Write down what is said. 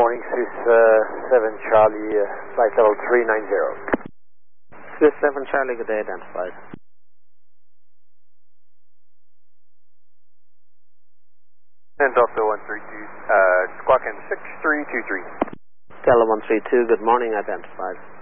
morning, Swiss 7 Charlie, flight level 390. Swiss 7 Charlie, good day, identified. And Delta 132, squawk in 6323. Delta 132, good morning, identified.